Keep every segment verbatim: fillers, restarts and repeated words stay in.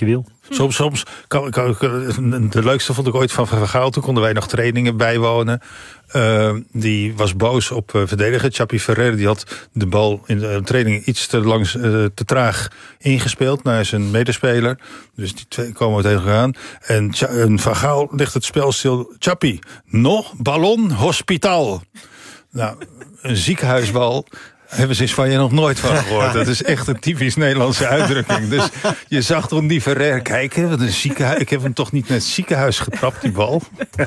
je wil. Soms, soms kan, kan, de leukste vond ik ooit van Van Gaal. Toen konden wij nog trainingen bijwonen. Uh, die was boos op uh, verdediger. Chapi Ferrer die had de bal in de training iets te, langs, uh, te traag ingespeeld naar zijn medespeler. Dus die twee komen tegen elkaar aan. En, en Van Gaal ligt het spel stil. Chapi, no ballon hospital. Nou, een ziekenhuisbal. Hebben ze in Spanje nog nooit van gehoord. Dat is echt een typisch Nederlandse uitdrukking. Dus je zag toch die Ferrer kijken. Wat een ziekenhuis. Ik heb hem toch niet naar het ziekenhuis getrapt, die bal.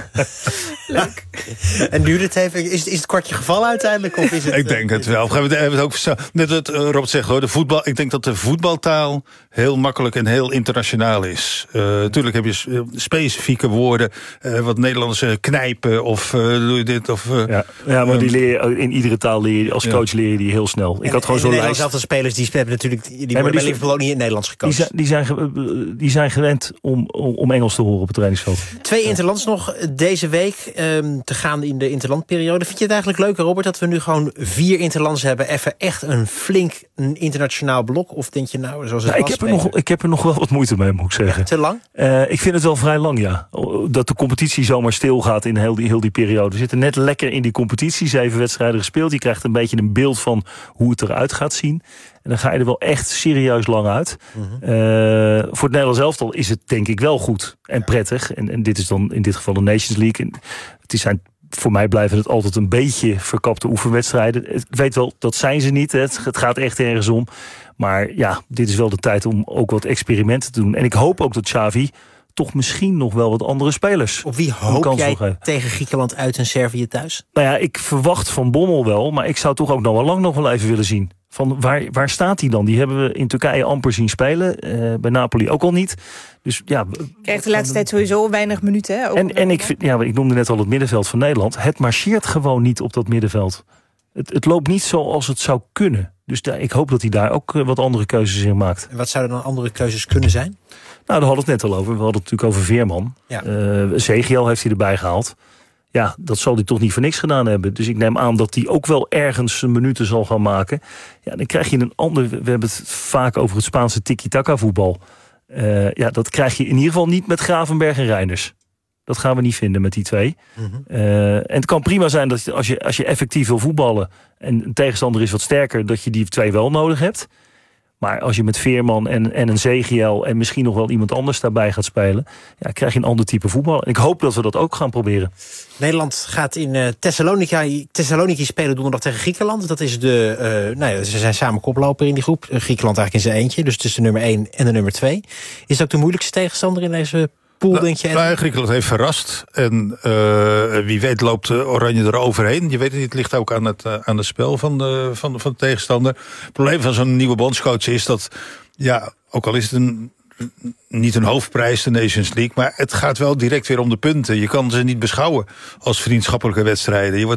Leuk. En nu dit heeft, is, is het kwartje gevallen uiteindelijk? Of is het, ik denk het wel. We hebben het ook, net wat Robert zegt hoor. De voetbal, ik denk dat de voetbaltaal heel makkelijk en heel internationaal is. Uh, tuurlijk heb je specifieke woorden. Uh, wat Nederlandse knijpen of uh, doe je dit of... Uh, ja. ja, maar die leer je, in iedere taal leer je, als coach leer je die heel snel. Ik en, had gewoon zo'n lijst. Zelfs de spelers die hebben natuurlijk die worden bij Liverpool ook niet in het Nederlands gecoacht. Die zijn, die zijn, die zijn gewend om, om, om Engels te horen op het trainingsveld. Twee interlands nog deze week um, te gaan in de interlandperiode. Vind je het eigenlijk leuk, Robert, dat we nu gewoon vier interlands hebben? Even echt een flink een internationaal blok? Of denk je nou, zoals het nou, ik, heb er nog, ik heb er nog wel wat moeite mee, moet ik zeggen. Ja, te lang? Uh, ik vind het wel vrij lang, ja. Dat de competitie zomaar stil gaat in heel die, heel die periode. We zitten net lekker in die competitie. Zeven wedstrijden gespeeld. Je krijgt een beetje een beeld van hoe het eruit gaat zien. En dan ga je er wel echt serieus lang uit. Mm-hmm. Uh, voor het Nederlands elftal is het denk ik wel goed en ja. prettig. En, en dit is dan in dit geval de Nations League. En het zijn, voor mij blijven het altijd een beetje verkapte oefenwedstrijden. Ik weet wel, dat zijn ze niet. Het, het gaat echt ergens om. Maar ja, dit is wel de tijd om ook wat experimenten te doen. En ik hoop ook dat Xavi toch misschien nog wel wat andere spelers. Op wie hoop jij tegen Griekenland uit en Servië thuis? Nou ja, ik verwacht Van Bommel wel. Maar ik zou toch ook nog wel lang nog wel even willen zien. Van waar, waar staat hij dan? Die hebben we in Turkije amper zien spelen. Uh, bij Napoli ook al niet. Dus ja, krijgt de laatste tijd sowieso weinig minuten. Hè? En, en ik, vind, ja, ik noemde net al het middenveld van Nederland. Het marcheert gewoon niet op dat middenveld. Het, het loopt niet zoals het zou kunnen. Dus daar, ik hoop dat hij daar ook wat andere keuzes in maakt. En wat zouden dan andere keuzes kunnen zijn? Nou, daar hadden we het net al over. We hadden het natuurlijk over Veerman. Ja. Uh, Zegiel heeft hij erbij gehaald. Ja, dat zal hij toch niet voor niks gedaan hebben. Dus ik neem aan dat hij ook wel ergens zijn minuten zal gaan maken. Ja, dan krijg je een ander... We hebben het vaak over het Spaanse tiki-taka voetbal. Uh, ja, dat krijg je in ieder geval niet met Gravenberg en Reinders. Dat gaan we niet vinden met die twee. Mm-hmm. Uh, en het kan prima zijn dat als je, als je effectief wil voetballen en een tegenstander is wat sterker, dat je die twee wel nodig hebt. Maar als je met Veerman en, en een Zegiel en misschien nog wel iemand anders daarbij gaat spelen, ja, krijg je een ander type voetbal. En ik hoop dat we dat ook gaan proberen. Nederland gaat in uh, Thessalonica, Thessaloniki spelen donderdag tegen Griekenland. Dat is de, uh, nou ja, ze zijn samen koploper in die groep. Uh, Griekenland eigenlijk in zijn eentje, dus tussen de nummer één en de nummer twee. Is dat ook de moeilijkste tegenstander in deze pool, nou, denk je? Nou, Griekenland heeft verrast. En uh, wie weet loopt Oranje er overheen. Je weet het niet, het ligt ook aan het, uh, aan het spel van de, van, van de tegenstander. Het probleem van zo'n nieuwe bondscoach is dat, ja, ook al is het een, niet een hoofdprijs, de Nations League, maar het gaat wel direct weer om de punten. Je kan ze niet beschouwen als vriendschappelijke wedstrijden. Je wordt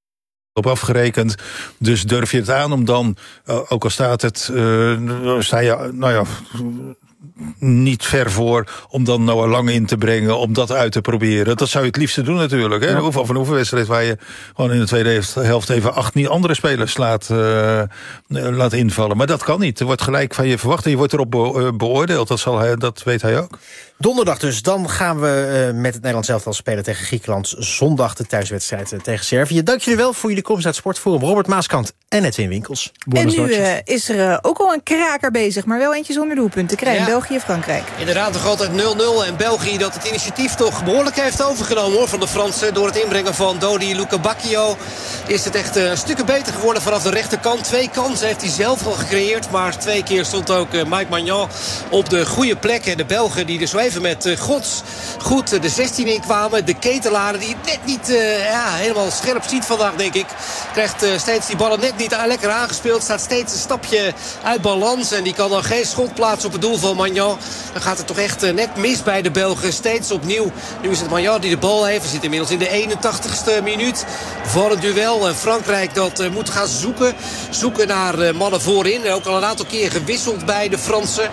op afgerekend, dus durf je het aan om dan, uh, ook al staat het, uh, sta je, nou ja, niet ver voor om dan Noah Lang in te brengen, om dat uit te proberen. Dat zou je het liefste doen natuurlijk. Hè? Ja. Of een oefenwedstrijd waar je gewoon in de tweede helft even acht andere spelers laat, uh, laat invallen. Maar dat kan niet. Er wordt gelijk van je verwacht en je wordt erop beoordeeld. Dat, zal hij, dat weet hij ook. Donderdag dus, dan gaan we uh, met het Nederlands elftal spelen tegen Griekenland. Zondag de thuiswedstrijd uh, tegen Servië. Dank jullie wel voor jullie komst uit Sportforum. Robert Maaskant en Edwin Winkels. En nu uh, is er uh, ook al een kraker bezig, maar wel eentje zonder doelpunten. Krijn, ja. België-Frankrijk. Inderdaad, nog altijd nul nul. En België dat het initiatief toch behoorlijk heeft overgenomen hoor, van de Fransen. Door het inbrengen van Dodi Luca Bacchio is het echt uh, stukken beter geworden vanaf de rechterkant. Twee kansen heeft hij zelf al gecreëerd. Maar twee keer stond ook uh, Mike Maignan op de goede plek. En de Belgen die er zo even met uh, Gods goed uh, de zestien in kwamen. De Ketelaren die het net niet uh, ja, helemaal scherp ziet vandaag, denk ik. Krijgt uh, steeds die ballen net niet uh, lekker aangespeeld. Staat steeds een stapje uit balans. En die kan dan geen schot plaatsen op het doel van Maignan. Dan gaat het toch echt uh, net mis bij de Belgen. Steeds opnieuw. Nu is het Maignan die de bal heeft. We zitten inmiddels in de eenentachtigste minuut van het duel. En Frankrijk dat uh, moet gaan zoeken. Zoeken naar uh, mannen voorin. Ook al een aantal keer gewisseld bij de Fransen.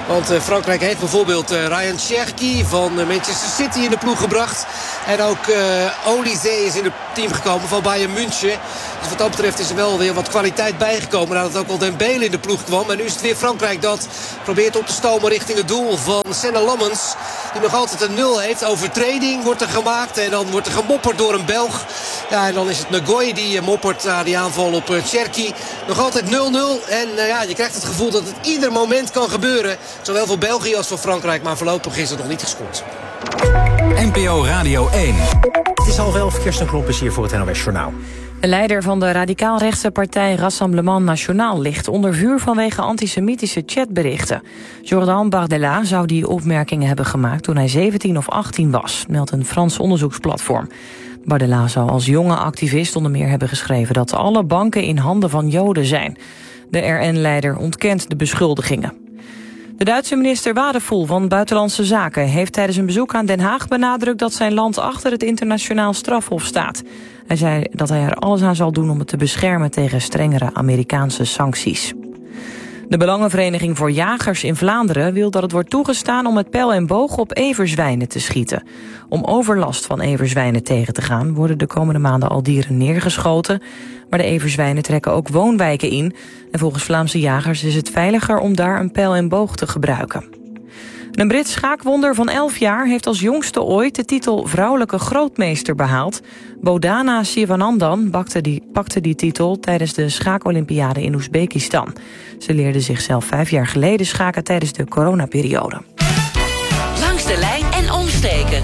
Want uh, Frankrijk heeft bijvoorbeeld uh, Ryan Cherki van uh, Manchester City in de ploeg gebracht. En ook uh, Olise is in het team gekomen van Bayern München. Dus wat dat betreft is er wel weer wat kwaliteit bijgekomen. Nadat ook al Dembele in de ploeg kwam. En nu is het weer Frankrijk dat probeert op te stomen richting het doel van Senna Lammens. Die nog altijd een nul heeft. Overtreding wordt er gemaakt. En dan wordt er gemopperd door een Belg. Ja, en dan is het Ngoy die moppert naar die aanval op uh, Cherki. Nog altijd nul nul. En uh, ja, je krijgt het gevoel dat het ieder moment kan gebeuren. Zowel voor België als voor Frankrijk. Maar voorlopig is het nog niet gescoord. N P O Radio één. Het is al elf, Kirsten Klomp is hier voor het N O S Journaal. De leider van de radicaal-rechtse partij Rassemblement National ligt onder vuur vanwege antisemitische chatberichten. Jordan Bardella zou die opmerkingen hebben gemaakt toen hij zeventien of achttien was, meldt een Frans onderzoeksplatform. Bardella zou als jonge activist onder meer hebben geschreven dat alle banken in handen van Joden zijn. De R N-leider ontkent de beschuldigingen. De Duitse minister Wadephul van Buitenlandse Zaken heeft tijdens een bezoek aan Den Haag benadrukt dat zijn land achter het internationaal strafhof staat. Hij zei dat hij er alles aan zal doen om het te beschermen tegen strengere Amerikaanse sancties. De Belangenvereniging voor Jagers in Vlaanderen wil dat het wordt toegestaan om met pijl en boog op everzwijnen te schieten. Om overlast van everzwijnen tegen te gaan worden de komende maanden al dieren neergeschoten. Maar de everzwijnen trekken ook woonwijken in. En volgens Vlaamse jagers is het veiliger om daar een pijl en boog te gebruiken. Een Brits schaakwonder van elf jaar heeft als jongste ooit de titel vrouwelijke grootmeester behaald. Bodana Sivanandan pakte die, pakte die titel tijdens de schaakolympiade in Oezbekistan. Ze leerde zichzelf vijf jaar geleden schaken tijdens de coronaperiode. Langs de lijn en omstreken.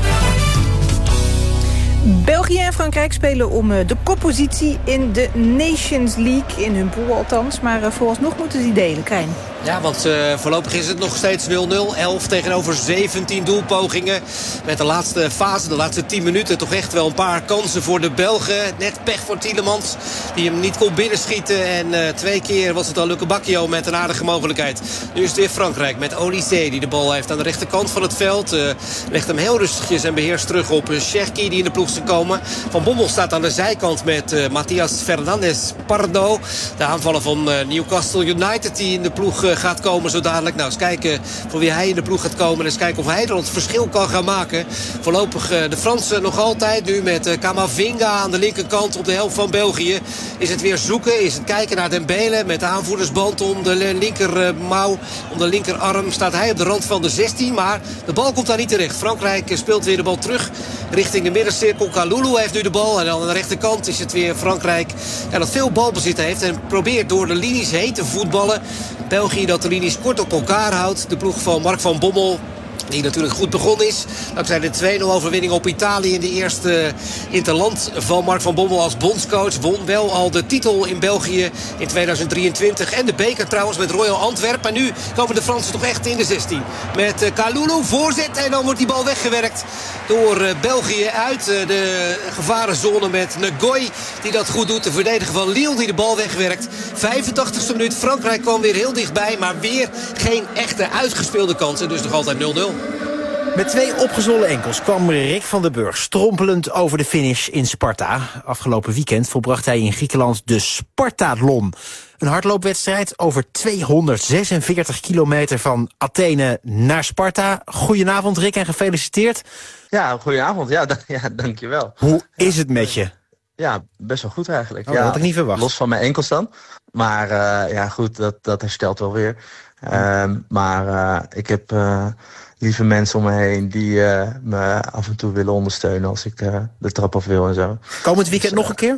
België en Frankrijk spelen om de koppositie in de Nations League. In hun pool althans. Maar vooralsnog moeten ze die delen, Krijn. Ja, want uh, voorlopig is het nog steeds nul nul. elf tegenover zeventien doelpogingen. Met de laatste fase, de laatste tien minuten... toch echt wel een paar kansen voor de Belgen. Net pech voor Tielemans, die hem niet kon binnenschieten. En uh, twee keer was het al Luke Bacchio met een aardige mogelijkheid. Nu is het weer Frankrijk met Olise, die de bal heeft aan de rechterkant van het veld. Uh, legt hem heel rustigjes en beheerst terug op Cherki, die in de ploeg is gekomen. Van Bommel staat aan de zijkant met uh, Matthias Fernandes Pardo. De aanvaller van uh, Newcastle United, die in de ploeg... Uh, gaat komen zo dadelijk. Nou, eens kijken voor wie hij in de ploeg gaat komen. En eens kijken of hij er het verschil kan gaan maken. Voorlopig uh, de Fransen nog altijd. Nu met uh, Camavinga aan de linkerkant op de helft van België. Is het weer zoeken. Is het kijken naar Dembele met de aanvoerdersband om de linkermouw. Om de linkerarm staat hij op de rand van de zestien. Maar de bal komt daar niet terecht. Frankrijk speelt weer de bal terug richting de middencirkel. Kalulu heeft nu de bal. En dan aan de rechterkant is het weer Frankrijk ja, dat veel balbezit heeft. En probeert door de linies heen te voetballen. België dat de linies kort op elkaar houdt. De ploeg van Mark van Bommel, die natuurlijk goed begonnen is. Dankzij de twee nul overwinning op Italië in de eerste interland van Mark van Bommel als bondscoach. Won wel al de titel in België in tweeduizend drieëntwintig. En de beker trouwens met Royal Antwerpen. En nu komen de Fransen toch echt in de zestien. Met uh, Kalulu voorzet en dan wordt die bal weggewerkt door uh, België uit uh, de gevarenzone met Ngoy. Die dat goed doet. De verdediger van Lille die de bal wegwerkt. vijfentachtigste minuut. Frankrijk kwam weer heel dichtbij. Maar weer geen echte uitgespeelde kansen. Dus nog altijd nul nul. Met twee opgezwollen enkels kwam Rick van den Burg strompelend over de finish in Sparta. Afgelopen weekend volbracht hij in Griekenland de Spartathlon. Een hardloopwedstrijd over tweehonderdzesenveertig kilometer van Athene naar Sparta. Goedenavond Rick en gefeliciteerd. Ja, goedenavond. Ja, d- ja dankjewel. Hoe is het met je? Ja, best wel goed eigenlijk. Oh, ja, dat had ik niet verwacht. Los van mijn enkels dan. Maar uh, ja, goed, dat, dat herstelt wel weer. Uh, maar uh, ik heb uh, lieve mensen om me heen die uh, me af en toe willen ondersteunen als ik uh, de trap af wil en zo. Komend weekend dus, nog een keer?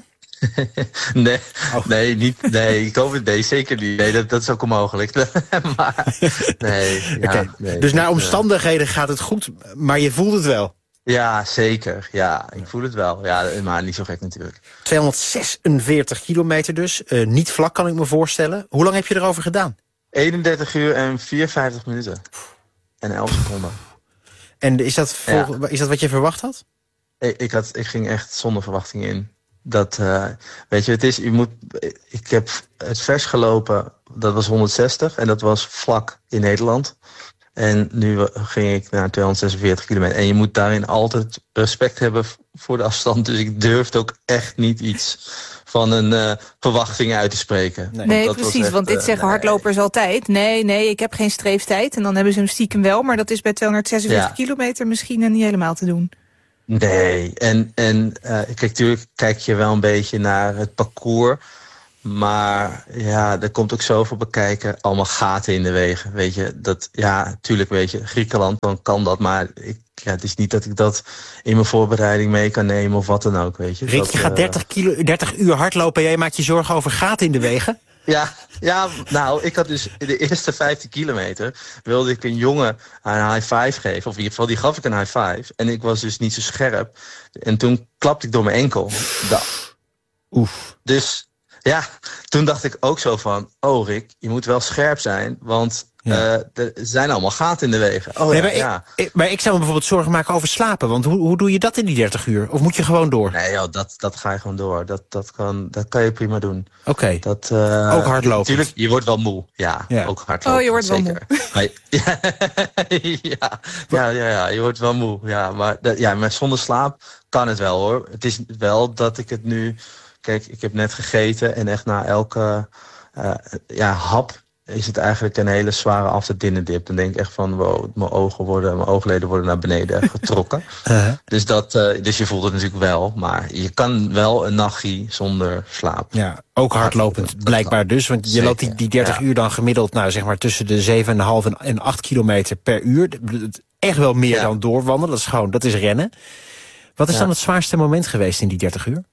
nee, oh. nee, niet, nee, COVID, nee, zeker niet. Nee, dat, dat is ook onmogelijk. maar, nee, ja, okay. nee, dus naar dat, omstandigheden gaat het goed, maar je voelt het wel? Ja, zeker. Ja, ik voel het wel. Ja, maar niet zo gek natuurlijk. tweehonderdzesenveertig kilometer dus. Uh, niet vlak kan ik me voorstellen. Hoe lang heb je erover gedaan? eenendertig uur en vierenvijftig minuten. En elf seconden. En is dat, vol, ja. is dat wat je verwacht had? Ik, ik, had, ik ging echt zonder verwachting in. Dat, uh, weet je, het is, je moet, ik heb het vers gelopen, dat was honderdzestig en dat was vlak in Nederland. En nu ging ik naar tweehonderdzesenveertig kilometer. En je moet daarin altijd respect hebben voor de afstand. Dus ik durfde ook echt niet iets van een uh, verwachting uit te spreken. Nee, nee precies, echt, want dit uh, zeggen hardlopers nee. altijd. Nee, nee, ik heb geen streeftijd. En dan hebben ze hem stiekem wel. Maar dat is bij tweehonderdzesenveertig ja. kilometer misschien niet helemaal te doen. Nee, en, en uh, kijk, natuurlijk kijk je wel een beetje naar het parcours. Maar ja, er komt ook zoveel bekijken. Allemaal gaten in de wegen, weet je. Dat, ja, natuurlijk, weet je, Griekenland, dan kan dat. Maar ik, ja, het is niet dat ik dat in mijn voorbereiding mee kan nemen of wat dan ook, weet je. Rick, dat, je gaat dertig, kilo, dertig uur hardlopen en jij maakt je zorgen over gaten in de wegen? Ja, ja, nou, ik had dus in de eerste vijftien kilometer wilde ik een jongen een high five geven. Of in ieder geval, die gaf ik een high five. En ik was dus niet zo scherp. En toen klapte ik door mijn enkel. Oef. Dus ja, toen dacht ik ook zo van, oh Rick, je moet wel scherp zijn, want ja. uh, er zijn allemaal gaten in de wegen. Oh, nee, ja, maar, ja. ik, maar ik zou me bijvoorbeeld zorgen maken over slapen, want hoe, hoe doe je dat in die dertig uur? Of moet je gewoon door? Nee joh, dat, dat ga je gewoon door. Dat, dat, kan, dat kan je prima doen. Oké, okay. uh, ook hardlopen. Natuurlijk, je wordt wel moe. Ja, ja. ook hardlopen. Oh, je wordt zeker. wel moe. Maar, ja, ja, ja, ja, ja, je wordt wel moe. Ja, maar, ja, maar zonder slaap kan het wel hoor. Het is wel dat ik het nu... Kijk, ik heb net gegeten en echt na elke uh, ja, hap is het eigenlijk een hele zware afterdinnerdip. Dan denk ik echt van, wow, mijn ogen worden, mijn oogleden worden naar beneden getrokken. Uh-huh. Dus, dat, uh, dus je voelt het natuurlijk wel, maar je kan wel een nachtje zonder slaap. Ja, ook hardlopend dat, blijkbaar dat dus, want je Zeker. loopt die, die dertig ja. uur dan gemiddeld, nou zeg maar tussen de zeven komma vijf en acht kilometer per uur. Echt wel meer ja. dan doorwandelen, dat is gewoon, dat is rennen. Wat is ja. dan het zwaarste moment geweest in die dertig uur?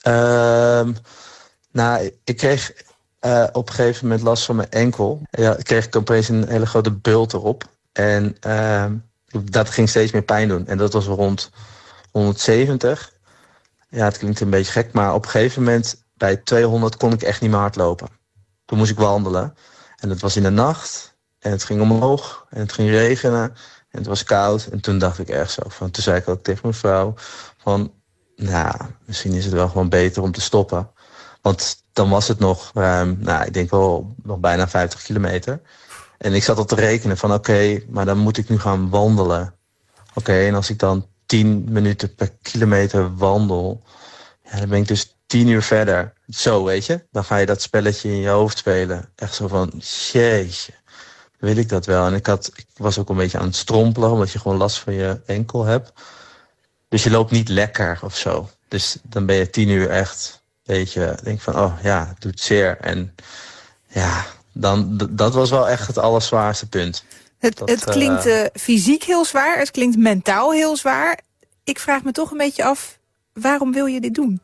Uh, nou, ik kreeg uh, op een gegeven moment last van mijn enkel. Ja, kreeg ik opeens een hele grote bult erop. En uh, dat ging steeds meer pijn doen. En dat was rond honderdzeventig. Ja, het klinkt een beetje gek, maar op een gegeven moment bij tweehonderd kon ik echt niet meer hardlopen. Toen moest ik wandelen. En het was in de nacht. En het ging omhoog. En het ging regenen. En het was koud. En toen dacht ik echt zo van, toen zei ik ook tegen mijn vrouw van, nou, misschien is het wel gewoon beter om te stoppen. Want dan was het nog, ruim, nou, ik denk wel nog bijna vijftig kilometer. En ik zat al te rekenen van, oké, okay, maar dan moet ik nu gaan wandelen. Oké, okay, en als ik dan tien minuten per kilometer wandel, ja, dan ben ik dus tien uur verder. Zo, weet je. Dan ga je dat spelletje in je hoofd spelen. Echt zo van, jeetje, wil ik dat wel? En ik, had, ik was ook een beetje aan het strompelen, omdat je gewoon last van je enkel hebt. Dus je loopt niet lekker of zo. Dus dan ben je tien uur echt, weet je, denk van, oh ja, het doet zeer. En ja, dan, d- dat was wel echt het allerzwaarste punt. Het, dat, het klinkt uh, fysiek heel zwaar, het klinkt mentaal heel zwaar. Ik vraag me toch een beetje af, waarom wil je dit doen?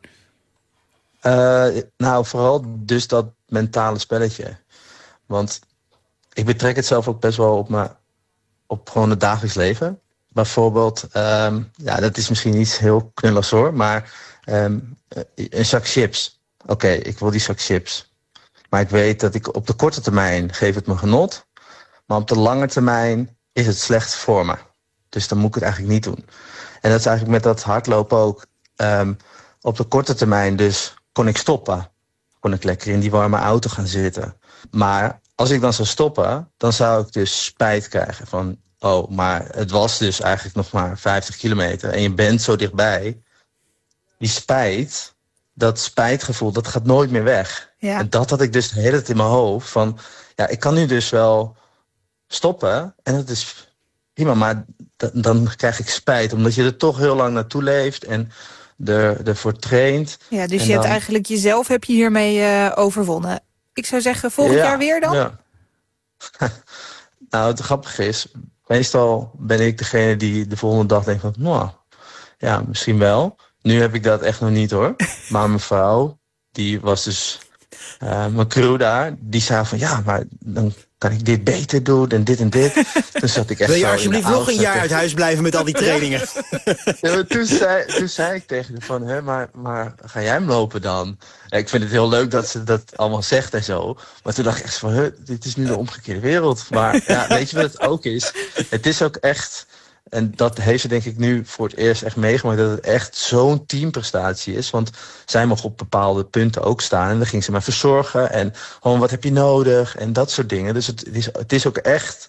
Uh, nou, vooral dus dat mentale spelletje. Want ik betrek het zelf ook best wel op, mijn, op gewoon het dagelijks leven. Bijvoorbeeld, um, ja, dat is misschien iets heel knulligs hoor, maar um, een zak chips. Oké, okay, ik wil die zak chips. Maar ik weet dat ik op de korte termijn geef het me genot. Maar op de lange termijn is het slecht voor me. Dus dan moet ik het eigenlijk niet doen. En dat is eigenlijk met dat hardlopen ook. Um, op de korte termijn dus kon ik stoppen. Kon ik lekker in die warme auto gaan zitten. Maar als ik dan zou stoppen, dan zou ik dus spijt krijgen van, oh, maar het was dus eigenlijk nog maar vijftig kilometer en je bent zo dichtbij. Die spijt, dat spijtgevoel, dat gaat nooit meer weg. Ja. En dat had ik dus de hele tijd in mijn hoofd van, ja, ik kan nu dus wel stoppen en dat is prima, maar d- dan krijg ik spijt, omdat je er toch heel lang naartoe leeft en er, ervoor traint. Ja, dus en je dan... hebt eigenlijk jezelf heb je hiermee uh, overwonnen. Ik zou zeggen, volgend ja, jaar weer dan? Ja. Nou, het grappige is, meestal ben ik degene die de volgende dag denkt van, nou, ja, misschien wel. Nu heb ik dat echt nog niet hoor. Maar mijn vrouw, die was dus, uh, mijn crew daar, die zei van, ja, maar dan kan ik dit beter doen en dit en dit. Toen zat ik echt wil je alsjeblieft nog een jaar uit huis blijven met al die trainingen? Ja, toen, zei, toen zei ik tegen haar van, hè, maar, maar ga jij hem lopen dan? Ja, ik vind het heel leuk dat ze dat allemaal zegt en zo. Maar toen dacht ik echt van, hè, dit is nu de omgekeerde wereld. Maar ja, weet je wat het ook is? Het is ook echt, en dat heeft ze denk ik nu voor het eerst echt meegemaakt, dat het echt zo'n teamprestatie is. Want zij mocht op bepaalde punten ook staan en dan ging ze mij verzorgen en gewoon wat heb je nodig en dat soort dingen. Dus het is, het is ook echt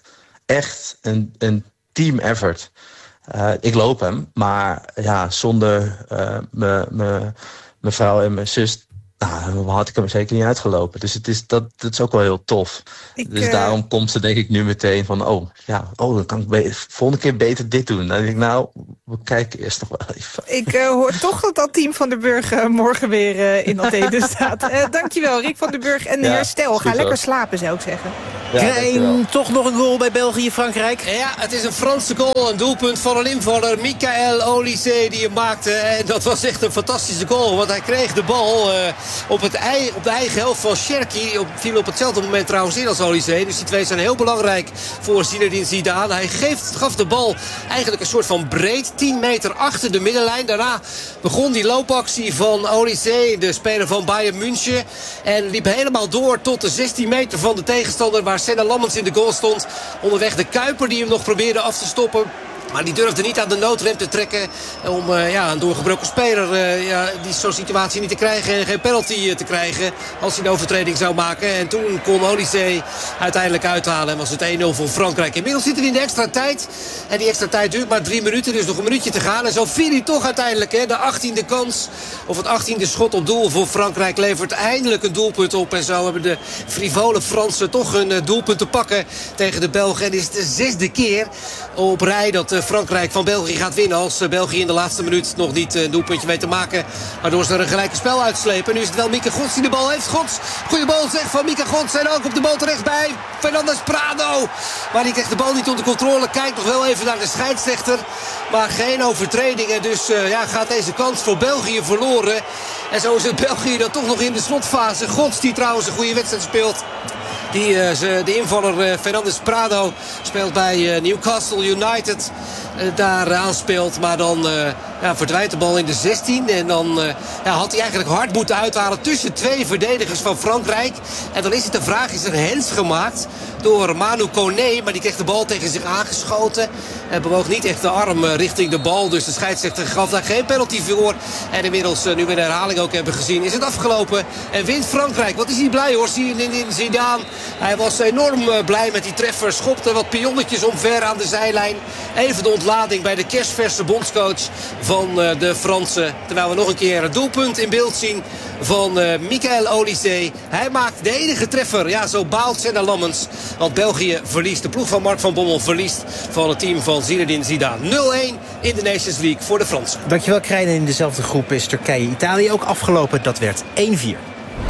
echt een, een team effort. Uh, ik loop hem, maar ja, zonder uh, mijn vrouw en mijn zus... Nou, had ik hem zeker niet uitgelopen. Dus het is, dat, dat is ook wel heel tof. Ik, dus uh... daarom komt ze denk ik nu meteen van... oh, ja, oh dan kan ik be- volgende keer beter dit doen. Dan denk ik, nou, we kijken eerst nog wel even. Ik uh, hoor toch dat dat team van den Burg uh, morgen weer uh, in Athene staat. Uh, dankjewel, Rick van den Burg. En ja, herstel, ga lekker slapen, zou ik zeggen. Ja, Krijn, toch nog een goal bij België-Frankrijk? Ja, het is een Franse goal. Een doelpunt van een invaller, Michael Olise, die hem maakte. En dat was echt een fantastische goal. Want hij kreeg de bal... Uh, Op, het ei, op de eigen helft van Cherki. Op, viel op hetzelfde moment trouwens in als Olise. Dus die twee zijn heel belangrijk voor Zinedine Zidane. Hij geeft, gaf de bal eigenlijk een soort van breed. tien meter achter de middenlijn. Daarna begon die loopactie van Olise, de speler van Bayern München. En liep helemaal door tot de zestien meter van de tegenstander, waar Senna Lammens in de goal stond. Onderweg de Kuiper die hem nog probeerde af te stoppen. Maar die durfde niet aan de noodrem te trekken om uh, ja, een doorgebroken speler uh, ja, die zo'n situatie niet te krijgen en geen penalty uh, te krijgen als hij een overtreding zou maken. En toen kon Olise uiteindelijk uithalen en was het één nul voor Frankrijk. Inmiddels zitten we in de extra tijd. En die extra tijd duurt maar drie minuten, dus nog een minuutje te gaan. En zo viel hij toch uiteindelijk. Hè, de achttiende kans, of het achttiende schot op doel voor Frankrijk levert eindelijk een doelpunt op. En zo hebben de frivole Fransen toch een uh, doelpunt te pakken tegen de Belgen. En het is de zesde keer op rij dat Frankrijk van België gaat winnen. Als België in de laatste minuut nog niet een doelpuntje weet te maken. Waardoor ze er een gelijke spel uitslepen. Nu is het wel Mika Gods die de bal heeft. Gods, goede bal zeg van Mika Gods. En ook op de bal terecht bij Fernandes Prado. Maar die krijgt de bal niet onder controle. Kijkt nog wel even naar de scheidsrechter. Maar geen overtredingen. Dus uh, ja, gaat deze kans voor België verloren. En zo is het België dan toch nog in de slotfase. Gods die trouwens een goede wedstrijd speelt. Die, uh, ze, de invaller uh, Fernandes Prado speelt bij uh, Newcastle United. Uh, daar uh, aanspeelt. Maar dan uh, ja, verdwijnt de bal in de zestien. En dan uh, ja, had hij eigenlijk hard moeten uithalen tussen twee verdedigers van Frankrijk. En dan is het de vraag, is er hens gemaakt door Manu Koné. Maar die kreeg de bal tegen zich aangeschoten. En bewoog niet echt de arm uh, richting de bal. Dus de scheidsrechter gaf daar geen penalty voor. En inmiddels, uh, nu we de herhaling ook hebben gezien, is het afgelopen. En wint Frankrijk. Wat is hij blij hoor, zie je in, in Zidane. Hij was enorm uh, blij met die treffer. Schopte wat pionnetjes omver aan de zijlijn. Even de ontlading bij de kerstverse bondscoach van uh, de Fransen. Terwijl we nog een keer een doelpunt in beeld zien van uh, Michael Olise. Hij maakt de enige treffer. Ja, zo baalt Senna Lammens. Want België verliest. De ploeg van Mark van Bommel verliest van het team van Zinedine Zidane. nul één in de Nations League voor de Fransen. Dankjewel, Krijn. In dezelfde groep is Turkije-Italië ook afgelopen. Dat werd één vier.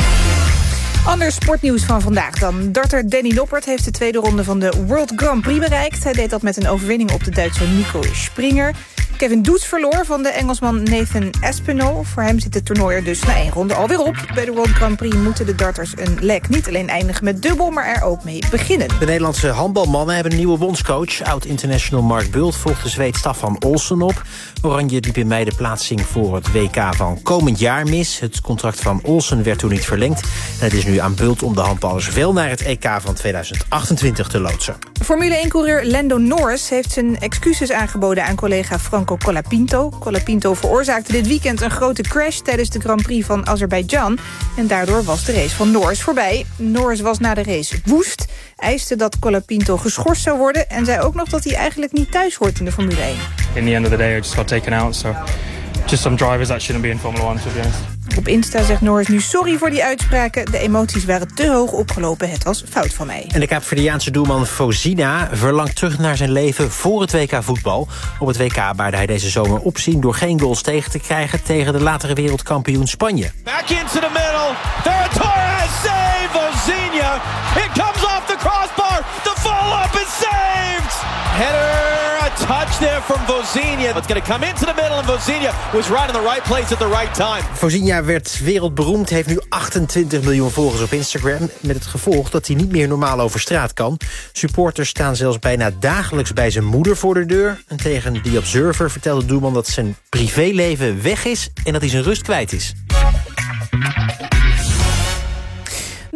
Ander sportnieuws van vandaag dan. Darter Danny Noppert heeft de tweede ronde van de World Grand Prix bereikt. Hij deed dat met een overwinning op de Duitser Nico Springer. Kevin Doets verloor van de Engelsman Nathan Aspinall. Voor hem zit het toernooi er dus na één ronde alweer op. Bij de World Grand Prix moeten de darters een leg niet alleen eindigen met dubbel, maar er ook mee beginnen. De Nederlandse handbalmannen hebben een nieuwe bondscoach. Oud-international Mark Bult volgt de Zweed Staffan Olsen op. Oranje liep in mei de plaatsing voor het W K van komend jaar mis. Het contract van Olsen werd toen niet verlengd. En het is nu aan Bult om de handballers wel naar het E K van tweeduizend achtentwintig te loodsen. Formule één-coureur Lando Norris heeft zijn excuses aangeboden aan collega Franco Colapinto. Colapinto veroorzaakte dit weekend een grote crash tijdens de Grand Prix van Azerbeidzjan. En daardoor was de race van Norris voorbij. Norris was na de race woest, eiste dat Colapinto geschorst zou worden en zei ook nog dat hij eigenlijk niet thuis hoort in de Formule één. In the end of the day, I just got taken out. So just some drivers that shouldn't be in Formula one, to be honest. Op Insta zegt Norris nu sorry voor die uitspraken. De emoties waren te hoog opgelopen. Het was fout van mij. En de Kaapverdiaanse doelman Fozina verlangt terug naar zijn leven voor het W K voetbal. Op het W K baarde hij deze zomer opzien door geen goals tegen te krijgen tegen de latere wereldkampioen Spanje. Back into the middle. There Torres save Fozina. It comes off the crossbar. The follow-up is saved. Header, a touch there from Fozina. It's going to come into the middle and Fozina was right in the right place at the right time. Fozina werd wereldberoemd, heeft nu achtentwintig miljoen volgers op Instagram. Met het gevolg dat hij niet meer normaal over straat kan. Supporters staan zelfs bijna dagelijks bij zijn moeder voor de deur. En tegen The Observer vertelde de doelman dat zijn privéleven weg is en dat hij zijn rust kwijt is.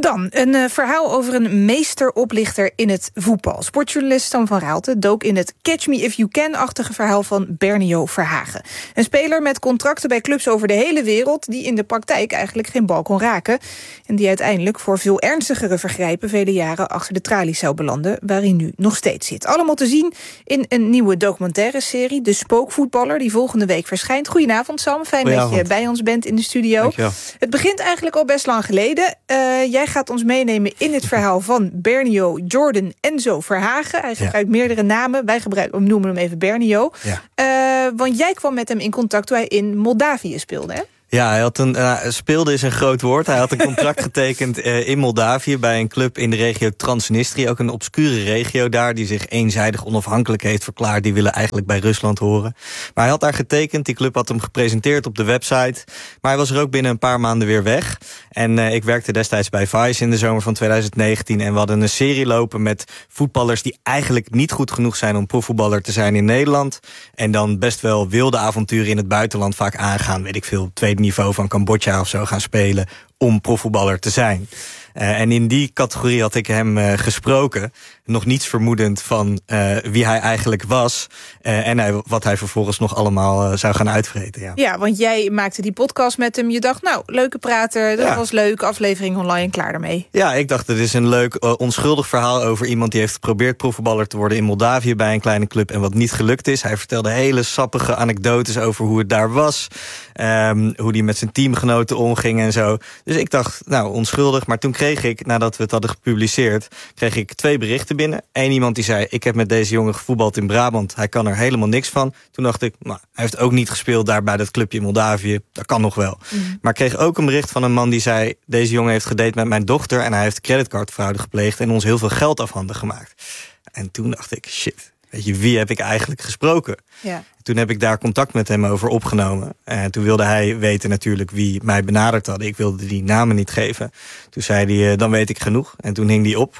Dan een uh, verhaal over een meesteroplichter in het voetbal. Sportjournalist Stan van Raalte dook in het Catch Me If You Can-achtige verhaal van Bernio Verhagen. Een speler met contracten bij clubs over de hele wereld die in de praktijk eigenlijk geen bal kon raken. En die uiteindelijk voor veel ernstigere vergrijpen vele jaren achter de tralies zou belanden, waar hij nu nog steeds zit. Allemaal te zien in een nieuwe documentaire serie, De Spookvoetballer, die volgende week verschijnt. Goedenavond, Sam. Fijn dat je bij ons bent in de studio. Dankjewel. Het begint eigenlijk al best lang geleden. Uh, jij gaat ons meenemen in het verhaal van Bernio Jordan Enzo Verhagen. Hij gebruikt ja. meerdere namen. Wij gebruiken, noemen hem even Bernio. Ja. Uh, want jij kwam met hem in contact toen hij in Moldavië speelde, hè? Ja, hij had een, uh, speelde is een groot woord. Hij had een contract getekend uh, in Moldavië bij een club in de regio Transnistrië. Ook een obscure regio daar die zich eenzijdig onafhankelijk heeft verklaard. Die willen eigenlijk bij Rusland horen. Maar hij had daar getekend. Die club had hem gepresenteerd op de website. Maar hij was er ook binnen een paar maanden weer weg. En uh, ik werkte destijds bij Vice in de zomer van twintig negentien. En we hadden een serie lopen met voetballers die eigenlijk niet goed genoeg zijn om profvoetballer te zijn in Nederland. En dan best wel wilde avonturen in het buitenland vaak aangaan. Weet ik veel, tweede niveau van Cambodja of zo gaan spelen om profvoetballer te zijn. Uh, en in die categorie had ik hem uh, gesproken. Nog niets vermoedend van uh, wie hij eigenlijk was. Uh, en hij, wat hij vervolgens nog allemaal uh, zou gaan uitvreten. Ja. ja, want jij maakte die podcast met hem. Je dacht, nou, leuke prater. Dat ja. was leuk. Aflevering online, klaar ermee. Ja, ik dacht, het is een leuk, uh, onschuldig verhaal over iemand die heeft geprobeerd profvoetballer te worden in Moldavië bij een kleine club en wat niet gelukt is. Hij vertelde hele sappige anekdotes over hoe het daar was. Um, hoe hij met zijn teamgenoten omging en zo. Dus ik dacht, nou, onschuldig. Maar toen kreeg ik, nadat we het hadden gepubliceerd, kreeg ik twee berichten binnen. Eén iemand die zei, ik heb met deze jongen gevoetbald in Brabant. Hij kan er helemaal niks van. Toen dacht ik, nou, hij heeft ook niet gespeeld daar bij dat clubje in Moldavië. Dat kan nog wel. Mm. Maar ik kreeg ook een bericht van een man die zei, deze jongen heeft gedate met mijn dochter en hij heeft creditcardfraude gepleegd en ons heel veel geld afhandig gemaakt. En toen dacht ik, shit, weet je, wie heb ik eigenlijk gesproken? Ja. Toen heb ik daar contact met hem over opgenomen. En toen wilde hij weten natuurlijk wie mij benaderd had. Ik wilde die namen niet geven. Toen zei hij, dan weet ik genoeg. En toen hing die op.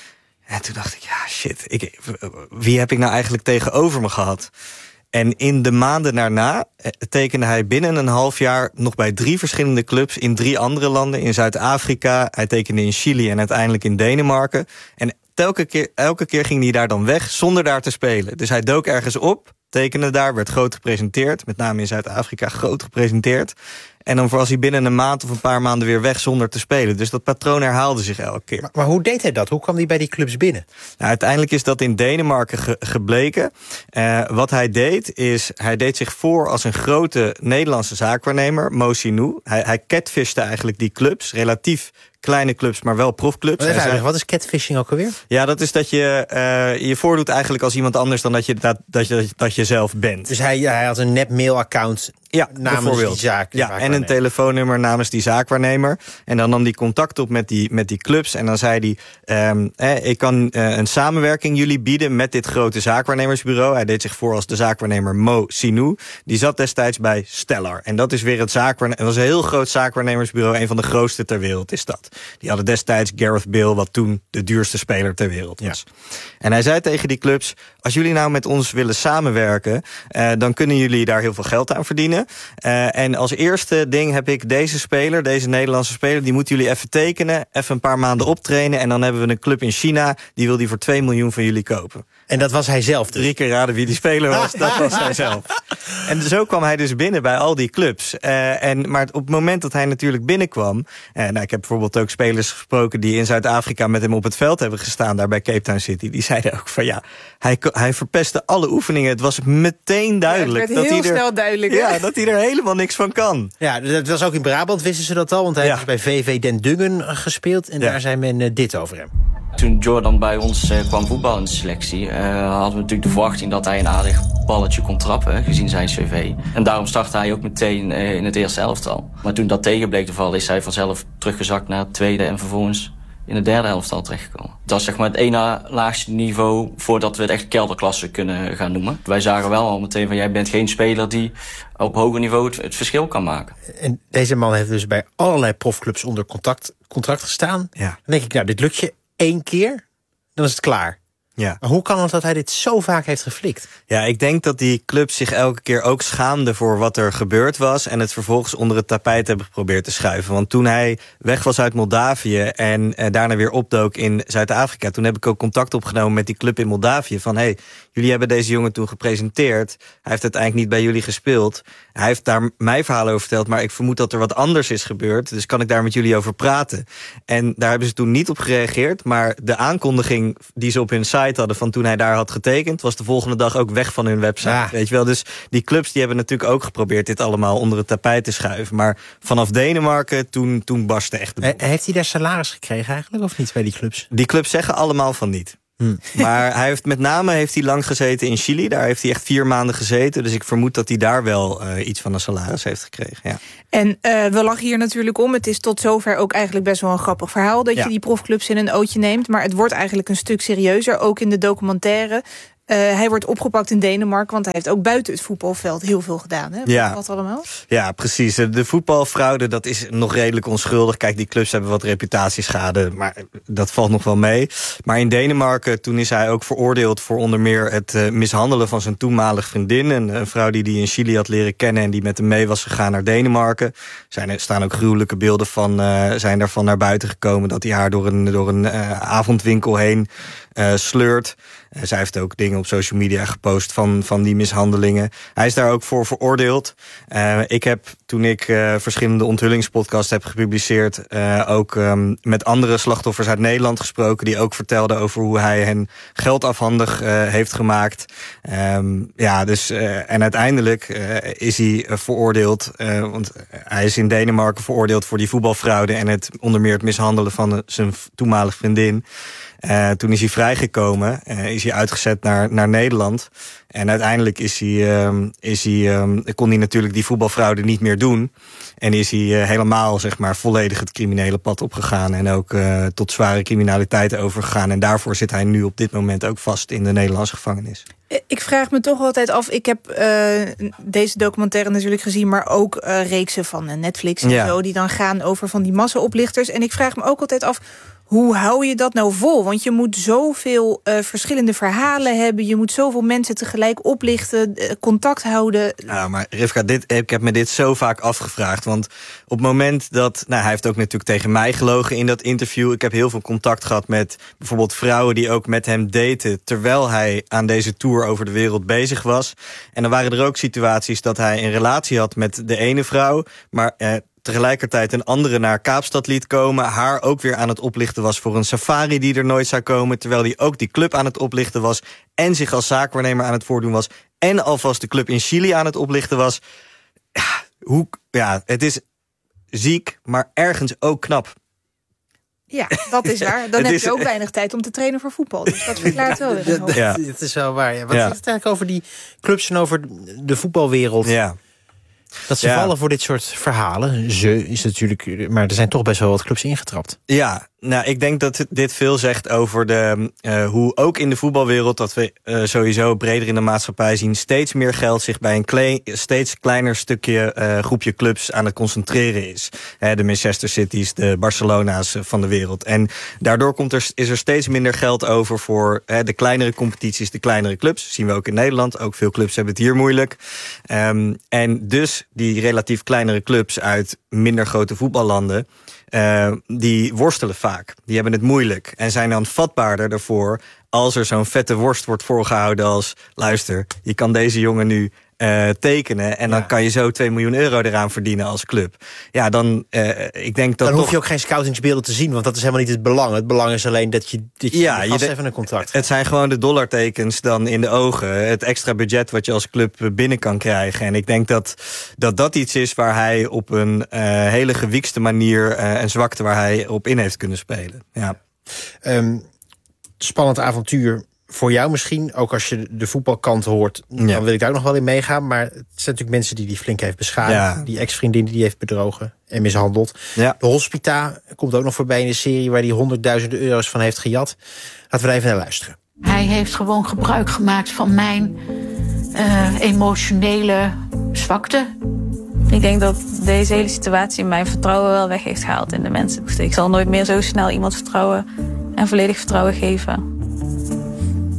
En toen dacht ik, ja shit, ik, wie heb ik nou eigenlijk tegenover me gehad? En in de maanden daarna tekende hij binnen een half jaar nog bij drie verschillende clubs in drie andere landen. In Zuid-Afrika, hij tekende in Chili en uiteindelijk in Denemarken. En elke keer, elke keer ging hij daar dan weg zonder daar te spelen. Dus hij dook ergens op, tekende daar, werd groot gepresenteerd. Met name in Zuid-Afrika groot gepresenteerd. En dan was hij binnen een maand of een paar maanden weer weg zonder te spelen. Dus dat patroon herhaalde zich elke keer. Maar, maar hoe deed hij dat? Hoe kwam hij bij die clubs binnen? Nou, uiteindelijk is dat in Denemarken ge- gebleken. Uh, wat hij deed, is hij deed zich voor als een grote Nederlandse zaakwaarnemer, Mo Sinou. Hij, hij catfishte eigenlijk die clubs, relatief kleine clubs, maar wel profclubs. Wat, zei, wat is catfishing ook alweer? Ja, dat is dat je uh, je voordoet eigenlijk als iemand anders dan dat je, dat, dat je, dat je zelf bent. Dus hij, hij had een nep mailaccount ja, namens die zaak. Die ja, en een telefoonnummer namens die zaakwaarnemer. En dan nam hij contact op met die, met die clubs. En dan zei hij, um, eh, ik kan uh, een samenwerking jullie bieden met dit grote zaakwaarnemersbureau. Hij deed zich voor als de zaakwaarnemer Mo Sinou. Die zat destijds bij Stellar. En dat is weer het zaakwaarnemer. Dat was een heel groot zaakwaarnemersbureau. Een van de grootste ter wereld is dat. Die hadden destijds Gareth Bale, wat toen de duurste speler ter wereld was. Ja. En hij zei tegen die clubs, als jullie nou met ons willen samenwerken, uh, dan kunnen jullie daar heel veel geld aan verdienen. Uh, en als eerste ding heb ik deze speler, deze Nederlandse speler, die moeten jullie even tekenen, even een paar maanden optrainen. En dan hebben we een club in China, die wil die voor twee miljoen van jullie kopen. En dat was hij zelf dus? Drie keer raden wie die speler was, dat was hij zelf. En zo kwam hij dus binnen bij al die clubs. Uh, en, maar op het moment dat hij natuurlijk binnenkwam, uh, nou, ik heb bijvoorbeeld ook spelers gesproken die in Zuid-Afrika met hem op het veld hebben gestaan, daar bij Cape Town City. Die zeiden ook van ja, hij, hij verpestte alle oefeningen. Het was meteen duidelijk. Ja, het werd dat heel hij er, snel duidelijk. Ja, hè? Dat hij er helemaal niks van kan. Ja, dat was ook in Brabant, wisten ze dat al, want hij ja. heeft bij V V Den Dungen gespeeld en ja. daar zei men uh, dit over hem. Toen Jordan bij ons uh, kwam voetballen in de selectie, uh, hadden we natuurlijk de verwachting dat hij een aardig balletje kon trappen, gezien zijn cv. En daarom startte hij ook meteen uh, in het eerste elftal. Maar toen dat tegen bleek te vallen, is hij vanzelf teruggezakt naar het tweede en vervolgens in het derde elftal terechtgekomen. Het was zeg maar het ene laagste niveau voordat we het echt kelderklasse kunnen gaan noemen. Wij zagen wel al meteen van, jij bent geen speler die op hoger niveau het, het verschil kan maken. En deze man heeft dus bij allerlei profclubs onder contact, contract gestaan. Ja. Dan denk ik, nou, dit lukt je één keer, dan is het klaar. Ja. Maar hoe kan het dat hij dit zo vaak heeft geflikt? Ja, ik denk dat die clubs zich elke keer ook schaamden voor wat er gebeurd was en het vervolgens onder het tapijt hebben geprobeerd te schuiven. Want toen hij weg was uit Moldavië en eh, daarna weer opdook in Zuid-Afrika, toen heb ik ook contact opgenomen met die club in Moldavië van hey, jullie hebben deze jongen toen gepresenteerd. Hij heeft uiteindelijk niet bij jullie gespeeld. Hij heeft daar mij verhalen over verteld, maar ik vermoed dat er wat anders is gebeurd. Dus kan ik daar met jullie over praten? En daar hebben ze toen niet op gereageerd, maar de aankondiging die ze op hun site hadden van toen hij daar had getekend, was de volgende dag ook weg van hun website. Ja. Weet je wel? Dus die clubs die hebben natuurlijk ook geprobeerd dit allemaal onder het tapijt te schuiven. Maar vanaf Denemarken, toen, toen barstte echt de boel. He, heeft hij daar salaris gekregen eigenlijk, of niet bij die clubs? Die clubs zeggen allemaal van niet. Hmm. Maar hij heeft met name heeft hij lang gezeten in Chili. Daar heeft hij echt vier maanden gezeten. Dus ik vermoed dat hij daar wel uh, iets van een salaris heeft gekregen. Ja. En uh, we lachen hier natuurlijk om. Het is tot zover ook eigenlijk best wel een grappig verhaal dat ja. je die profclubs in een ootje neemt. Maar het wordt eigenlijk een stuk serieuzer, ook in de documentaire. Uh, hij wordt opgepakt in Denemarken, want hij heeft ook buiten het voetbalveld heel veel gedaan. Hè? Ja. Wat allemaal? Ja, precies. De voetbalfraude, dat is nog redelijk onschuldig. Kijk, die clubs hebben wat reputatieschade, maar dat valt nog wel mee. Maar in Denemarken, toen is hij ook veroordeeld voor onder meer het uh, mishandelen van zijn toenmalige vriendin. Een, een vrouw die hij in Chili had leren kennen en die met hem mee was gegaan naar Denemarken. Zijn er staan ook gruwelijke beelden van, uh, zijn daarvan naar buiten gekomen dat hij haar door een, door een uh, avondwinkel heen uh, sleurt. Uh, zij heeft ook dingen op social media gepost van, van die mishandelingen. Hij is daar ook voor veroordeeld. Uh, ik heb, toen ik uh, verschillende onthullingspodcasts heb gepubliceerd, uh, ook um, met andere slachtoffers uit Nederland gesproken, die ook vertelden over hoe hij hen geld afhandig uh, heeft gemaakt. Um, ja, dus, uh, en uiteindelijk uh, is hij uh, veroordeeld, uh, want hij is in Denemarken veroordeeld voor die voetbalfraude en het onder meer het mishandelen van zijn toenmalige vriendin. Uh, toen is hij vrijgekomen, uh, is hij uitgezet naar, naar Nederland. En uiteindelijk is hij, um, is hij, um, kon hij natuurlijk die voetbalfraude niet meer doen. En is hij uh, helemaal, zeg maar, volledig het criminele pad opgegaan. En ook uh, tot zware criminaliteit overgegaan. En daarvoor zit hij nu op dit moment ook vast in de Nederlandse gevangenis. Ik vraag me toch altijd af, ik heb uh, deze documentaire natuurlijk gezien, maar ook uh, reeksen van Netflix en ja. zo, die dan gaan over van die massa-oplichters. En ik vraag me ook altijd af, hoe hou je dat nou vol? Want je moet zoveel uh, verschillende verhalen hebben. Je moet zoveel mensen tegelijk oplichten, uh, contact houden. Ja, maar Rivka, dit, ik heb me dit zo vaak afgevraagd. Want op het moment dat... Nou, hij heeft ook natuurlijk tegen mij gelogen in dat interview. Ik heb heel veel contact gehad met bijvoorbeeld vrouwen die ook met hem daten, terwijl hij aan deze tour over de wereld bezig was. En dan waren er ook situaties dat hij een relatie had met de ene vrouw, maar Uh, tegelijkertijd een andere naar Kaapstad liet komen, haar ook weer aan het oplichten was voor een safari die er nooit zou komen, terwijl hij ook die club aan het oplichten was en zich als zaakwaarnemer aan het voordoen was en alvast de club in Chili aan het oplichten was. Ja, hoe, ja, het is ziek, maar ergens ook knap. Ja, dat is waar. Dan heb is, je ook weinig tijd om te trainen voor voetbal. Dus dat verklaart wel weer een hoop. Ja, het is wel waar. Ja. Wat ja. is het eigenlijk over die clubs en over de voetbalwereld? Ja. Dat ze ja. vallen voor dit soort verhalen. Ze is natuurlijk, maar er zijn toch best wel wat clubs ingetrapt. Ja, nou, ik denk dat dit veel zegt over de, uh, hoe ook in de voetbalwereld, dat we uh, sowieso breder in de maatschappij zien, steeds meer geld zich bij een kle- steeds kleiner stukje uh, groepje clubs aan het concentreren is. He, de Manchester City's, de Barcelona's van de wereld. En daardoor komt er, is er steeds minder geld over voor he, de kleinere competities, de kleinere clubs. Dat zien we ook in Nederland. Ook veel clubs hebben het hier moeilijk. Um, en dus die relatief kleinere clubs uit minder grote voetballanden, Uh, die worstelen vaak. Die hebben het moeilijk. En zijn dan vatbaarder ervoor als er zo'n vette worst wordt voorgehouden als, luister, je kan deze jongen nu uh, tekenen en dan ja. kan je zo twee miljoen euro eraan verdienen als club. Ja, dan, uh, ik denk dat Dan toch hoef je ook geen scoutingsbeelden te zien, want dat is helemaal niet het belang. Het belang is alleen dat je, dat je ja, gast je de, even een contract. Het zijn gewoon de dollartekens dan in de ogen. Het extra budget wat je als club binnen kan krijgen. En ik denk dat dat, dat iets is waar hij op een uh, hele gewiekste manier uh, een zwakte waar hij op in heeft kunnen spelen. Ja. Um, spannend avontuur voor jou misschien, ook als je de voetbalkant hoort, ja. dan wil ik daar ook nog wel in meegaan. Maar het zijn natuurlijk mensen die die flink heeft beschadigd. Ja. Die ex-vriendin die die heeft bedrogen en mishandeld. Ja. De Hospita komt ook nog voorbij in de serie waar hij honderdduizenden euro's van heeft gejat. Laten we er even naar luisteren. Hij heeft gewoon gebruik gemaakt van mijn uh, emotionele zwakte. Ik denk dat deze hele situatie mijn vertrouwen wel weg heeft gehaald in de mensen. Ik zal nooit meer zo snel iemand vertrouwen en volledig vertrouwen geven.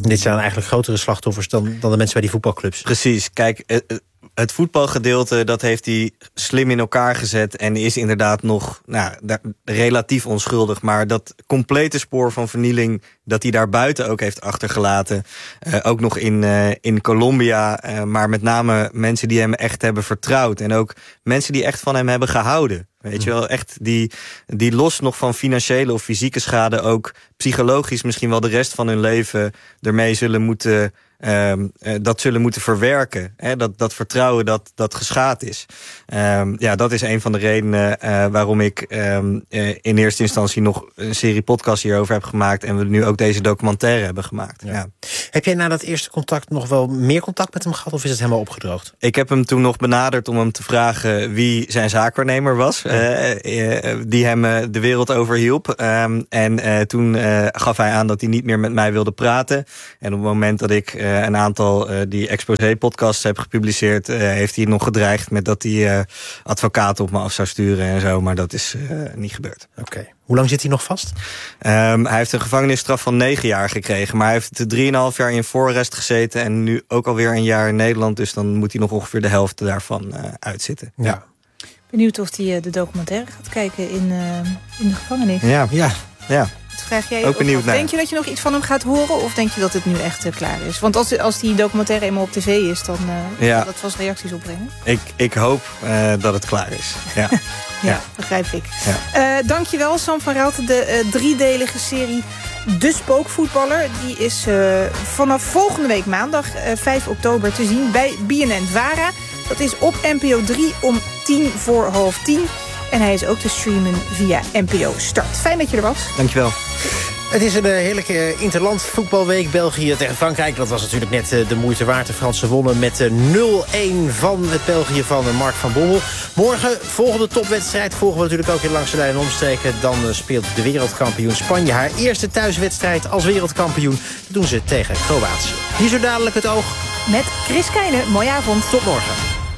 Dit zijn eigenlijk grotere slachtoffers dan, dan de mensen bij die voetbalclubs. Precies, kijk, het voetbalgedeelte, dat heeft hij slim in elkaar gezet en is inderdaad nog nou, relatief onschuldig. Maar dat complete spoor van vernieling dat hij daar buiten ook heeft achtergelaten, uh, ook nog in, uh, in Colombia, uh, maar met name mensen die hem echt hebben vertrouwd en ook mensen die echt van hem hebben gehouden. Weet je wel, echt die, die los nog van financiële of fysieke schade ook psychologisch misschien wel de rest van hun leven ermee zullen moeten, um, uh, dat zullen moeten verwerken. Hè? Dat, dat vertrouwen dat, dat geschaad is. Um, ja, dat is een van de redenen uh, waarom ik um, uh, in eerste instantie nog een serie podcast hierover heb gemaakt en we nu ook deze documentaire hebben gemaakt. Ja. Ja. Heb jij na dat eerste contact nog wel meer contact met hem gehad of is het helemaal opgedroogd? Ik heb hem toen nog benaderd om hem te vragen wie zijn zaakwaarnemer was. Uh, uh, die hem uh, de wereld overhielp. Um, en uh, toen uh, gaf hij aan dat hij niet meer met mij wilde praten. En op het moment dat ik uh, een aantal uh, die exposé-podcasts heb gepubliceerd, Uh, heeft hij nog gedreigd met dat hij uh, advocaten op me af zou sturen en zo. Maar dat is uh, niet gebeurd. Oké. Okay. Hoe lang zit hij nog vast? Um, hij heeft een gevangenisstraf van negen jaar gekregen. Maar hij heeft drieënhalf jaar in voorarrest gezeten en nu ook alweer een jaar in Nederland. Dus dan moet hij nog ongeveer de helft daarvan uh, uitzitten. Ja. Ja. Benieuwd of hij de documentaire gaat kijken in, uh, in de gevangenis. Ja, ja, ja. Dat vraag jij ook benieuwd naar. Denk je dat je nog iets van hem gaat horen of denk je dat het nu echt uh, klaar is? Want als, als die documentaire eenmaal op tv is, dan uh, ja. zal dat vast reacties opbrengen. Ik, ik hoop uh, dat het klaar is. Ja, ja, ja, begrijp ik. Ja. Uh, dankjewel Sam van Raalte. De uh, driedelige serie De Spookvoetballer. Die is uh, vanaf volgende week maandag uh, vijf oktober te zien bij B N N Vara. Dat is op N P O drie om tien voor half tien. En hij is ook te streamen via N P O Start. Fijn dat je er was. Dankjewel. Het is een uh, heerlijke interland voetbalweek. België tegen Frankrijk. Dat was natuurlijk net uh, de moeite waard. De Fransen wonnen met uh, nul-een van het België van uh, Mark van Bommel. Morgen, volgende topwedstrijd, volgen we natuurlijk ook in langs de lijn en omstreken. Dan uh, speelt de wereldkampioen Spanje haar eerste thuiswedstrijd als wereldkampioen. Dat doen ze tegen Kroatië. Hier zo dadelijk het oog. Met Chris Keijnen. Mooie avond. Tot morgen.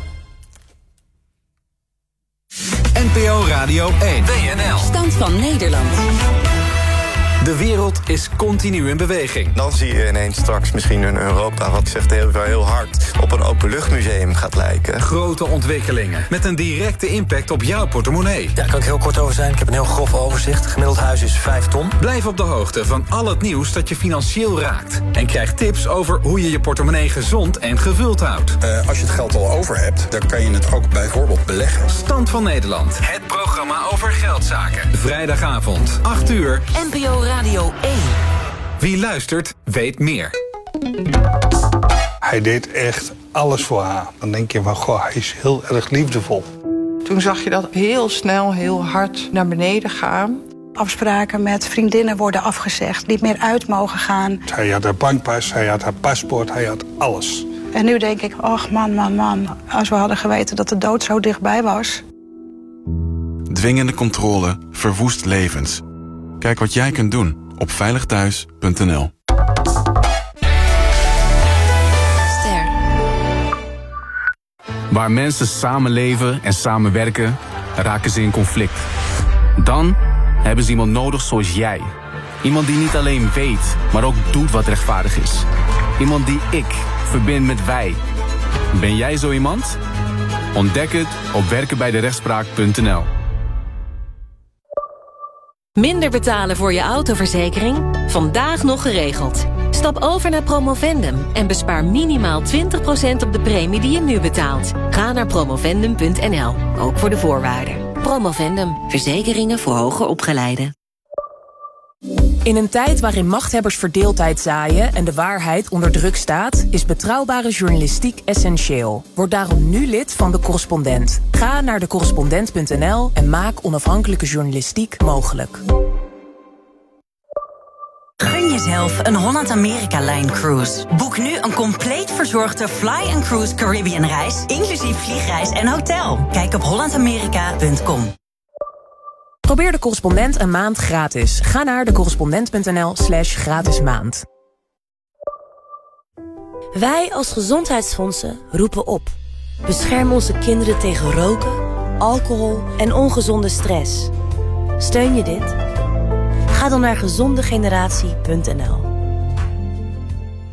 N P O Radio één. B N L. Stand van Nederland. De wereld is continu in beweging. Dan zie je ineens straks misschien een Europa, wat zegt heel, heel hard, op een openluchtmuseum gaat lijken. Grote ontwikkelingen met een directe impact op jouw portemonnee. Ja, daar kan ik heel kort over zijn. Ik heb een heel grof overzicht. Gemiddeld huis is vijf ton. Blijf op de hoogte van al het nieuws dat je financieel raakt. En krijg tips over hoe je je portemonnee gezond en gevuld houdt. Uh, als je het geld al over hebt, dan kan je het ook bijvoorbeeld beleggen. Stand van Nederland. Het programma over geldzaken. Vrijdagavond, acht uur. N P O Radio één. Wie luistert, weet meer. Hij deed echt alles voor haar. Dan denk je van, goh, hij is heel erg liefdevol. Toen zag je dat heel snel, heel hard naar beneden gaan. Afspraken met vriendinnen worden afgezegd, niet meer uit mogen gaan. Hij had haar bankpas, hij had haar paspoort, hij had alles. En nu denk ik, ach man, man, man, als we hadden geweten dat de dood zo dichtbij was. Dwingende controle verwoest levens. Kijk wat jij kunt doen op veilig thuis punt n l. Ster. Waar mensen samenleven en samenwerken, raken ze in conflict. Dan hebben ze iemand nodig zoals jij. Iemand die niet alleen weet, maar ook doet wat rechtvaardig is. Iemand die ik verbind met wij. Ben jij zo iemand? Ontdek het op werken bij de rechtspraak punt n l. Minder betalen voor je autoverzekering? Vandaag nog geregeld. Stap over naar Promovendum en bespaar minimaal twintig procent op de premie die je nu betaalt. Ga naar promovendum punt n l, ook voor de voorwaarden. Promovendum, verzekeringen voor hoger opgeleiden. In een tijd waarin machthebbers verdeeldheid zaaien en de waarheid onder druk staat, is betrouwbare journalistiek essentieel. Word daarom nu lid van De Correspondent. Ga naar de correspondent punt n l en maak onafhankelijke journalistiek mogelijk. Gun jezelf een Holland-Amerika-Line-cruise. Boek nu een compleet verzorgde Fly and Cruise Caribbean reis, inclusief vliegreis en hotel. Kijk op holland amerika punt com. Probeer De Correspondent een maand gratis. Ga naar de correspondent punt n l slash gratis maand. Wij als gezondheidsfondsen roepen op. Bescherm onze kinderen tegen roken, alcohol en ongezonde stress. Steun je dit? Ga dan naar gezondegeneratie punt n l.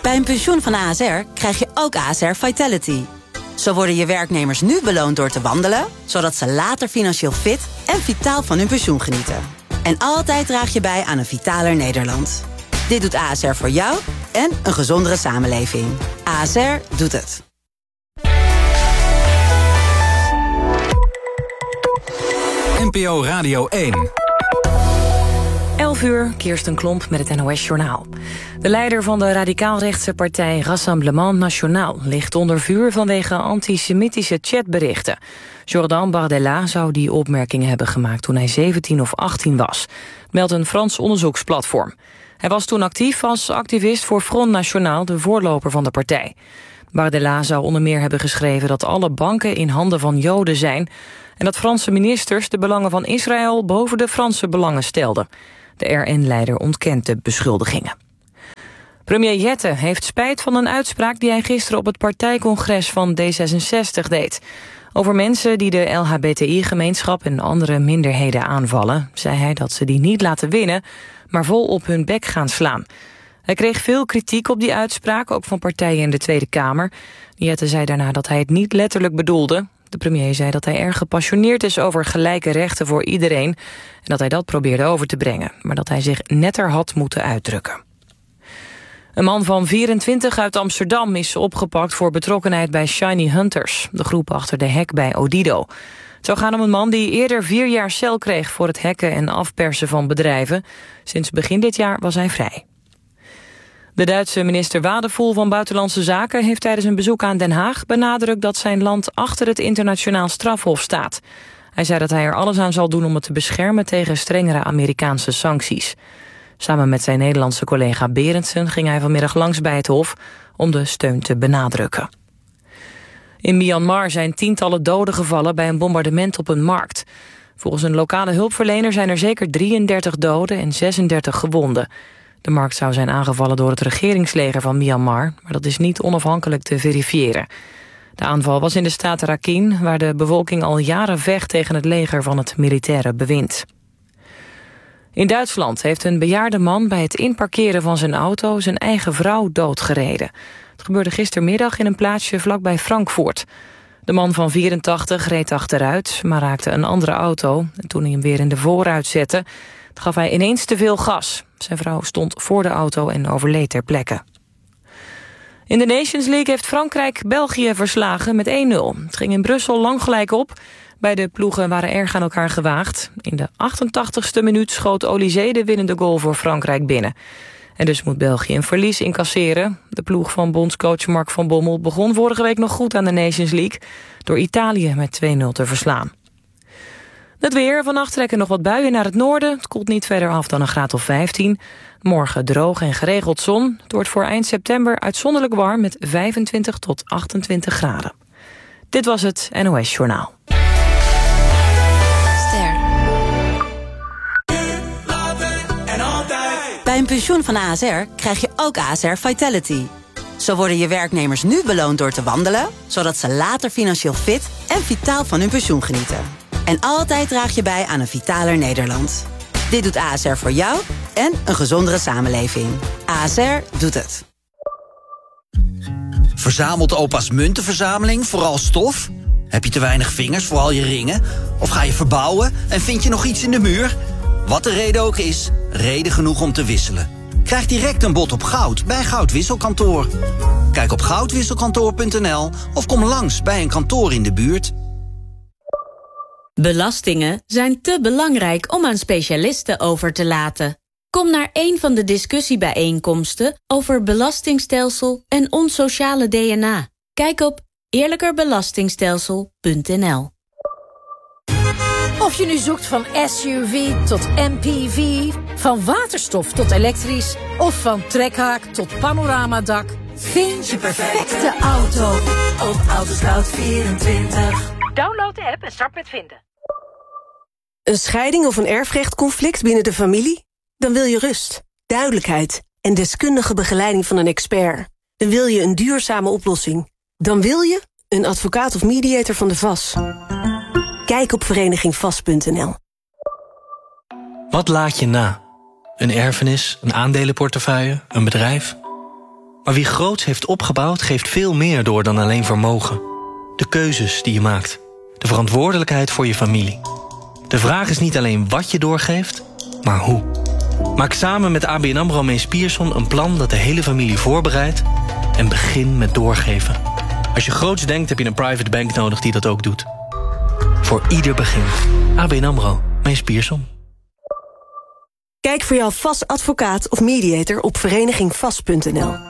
Bij een pensioen van A S R krijg je ook A S R Vitality. Zo worden je werknemers nu beloond door te wandelen, zodat ze later financieel fit en vitaal van hun pensioen genieten. En altijd draag je bij aan een vitaler Nederland. Dit doet A S R voor jou en een gezondere samenleving. A S R doet het. N P O Radio één. elf uur, Kirsten Klomp met het N O S-journaal. De leider van de radicaal-rechtse partij Rassemblement National ligt onder vuur vanwege antisemitische chatberichten. Jordan Bardella zou die opmerkingen hebben gemaakt toen hij zeventien of achttien was, meldt een Frans onderzoeksplatform. Hij was toen actief als activist voor Front National, de voorloper van de partij. Bardella zou onder meer hebben geschreven dat alle banken in handen van Joden zijn en dat Franse ministers de belangen van Israël boven de Franse belangen stelden. De R N-leider ontkent de beschuldigingen. Premier Jette heeft spijt van een uitspraak die hij gisteren op het partijcongres van D zesenzestig deed. Over mensen die de L H B T I-gemeenschap en andere minderheden aanvallen, zei hij dat ze die niet laten winnen, maar vol op hun bek gaan slaan. Hij kreeg veel kritiek op die uitspraak, ook van partijen in de Tweede Kamer. Jette zei daarna dat hij het niet letterlijk bedoelde. De premier zei dat hij erg gepassioneerd is over gelijke rechten voor iedereen en dat hij dat probeerde over te brengen, maar dat hij zich netter had moeten uitdrukken. Een man van vierentwintig uit Amsterdam is opgepakt voor betrokkenheid bij Shiny Hunters, de groep achter de hack bij Odido. Het zou gaan om een man die eerder vier jaar cel kreeg voor het hacken en afpersen van bedrijven. Sinds begin dit jaar was hij vrij. De Duitse minister Wadephul van Buitenlandse Zaken heeft tijdens een bezoek aan Den Haag benadrukt dat zijn land achter het internationaal strafhof staat. Hij zei dat hij er alles aan zal doen om het te beschermen tegen strengere Amerikaanse sancties. Samen met zijn Nederlandse collega Berendsen ging hij vanmiddag langs bij het hof om de steun te benadrukken. In Myanmar zijn tientallen doden gevallen bij een bombardement op een markt. Volgens een lokale hulpverlener zijn er zeker drieëndertig doden en zesendertig gewonden. De markt zou zijn aangevallen door het regeringsleger van Myanmar, maar dat is niet onafhankelijk te verifiëren. De aanval was in de staat Rakhine, waar de bevolking al jaren vecht tegen het leger van het militaire bewind. In Duitsland heeft een bejaarde man bij het inparkeren van zijn auto zijn eigen vrouw doodgereden. Het gebeurde gistermiddag in een plaatsje vlakbij Frankfurt. De man van vierentachtig reed achteruit, maar raakte een andere auto. En toen hij hem weer in de voorruit zette, gaf hij ineens te veel gas. Zijn vrouw stond voor de auto en overleed ter plekke. In de Nations League heeft Frankrijk België verslagen met één nul. Het ging in Brussel lang gelijk op. Beide ploegen waren erg aan elkaar gewaagd. In de achtentachtigste minuut schoot Olysée de winnende goal voor Frankrijk binnen. En dus moet België een verlies incasseren. De ploeg van bondscoach Mark van Bommel begon vorige week nog goed aan de Nations League door Italië met twee nul te verslaan. Het weer. Vannacht trekken nog wat buien naar het noorden. Het koelt niet verder af dan een graad of vijftien. Morgen droog en geregeld zon. Het wordt voor eind september uitzonderlijk warm met vijfentwintig tot achtentwintig graden. Dit was het N O S Journaal. Ster. Bij een pensioen van A S R krijg je ook A S R Vitality. Zo worden je werknemers nu beloond door te wandelen, zodat ze later financieel fit en vitaal van hun pensioen genieten. En altijd draag je bij aan een vitaler Nederland. Dit doet A S R voor jou en een gezondere samenleving. A S R doet het. Verzamelt opa's muntenverzameling vooral stof? Heb je te weinig vingers voor al je ringen? Of ga je verbouwen en vind je nog iets in de muur? Wat de reden ook is, reden genoeg om te wisselen. Krijg direct een bod op goud bij Goudwisselkantoor. Kijk op goudwisselkantoor punt n l of kom langs bij een kantoor in de buurt. Belastingen zijn te belangrijk om aan specialisten over te laten. Kom naar een van de discussiebijeenkomsten over belastingstelsel en ons sociale D N A. Kijk op eerlijkerbelastingstelsel punt n l. Of je nu zoekt van S U V tot M P V, van waterstof tot elektrisch of van trekhaak tot panoramadak, vind je perfecte auto op Autoscout vierentwintig. Download de app en start met vinden. Een scheiding of een erfrechtconflict binnen de familie? Dan wil je rust, duidelijkheid en deskundige begeleiding van een expert. Dan wil je een duurzame oplossing. Dan wil je een advocaat of mediator van de V A S. Kijk op vereniging vast punt n l. Wat laat je na? Een erfenis, een aandelenportefeuille, een bedrijf? Maar wie groots heeft opgebouwd, geeft veel meer door dan alleen vermogen. De keuzes die je maakt. De verantwoordelijkheid voor je familie. De vraag is niet alleen wat je doorgeeft, maar hoe. Maak samen met A B N AMRO Mees Pierson een plan dat de hele familie voorbereidt en begin met doorgeven. Als je groots denkt, heb je een private bank nodig die dat ook doet. Voor ieder begin. A B N AMRO Mees Pierson. Kijk voor jouw V A S advocaat of mediator op vereniging vast punt n l.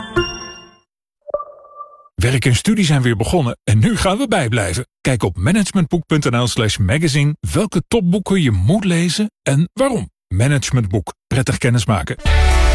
Werk en studie zijn weer begonnen en nu gaan we bijblijven. Kijk op managementboek.nl slash magazine welke topboeken je moet lezen en waarom. Managementboek. Prettig kennismaken.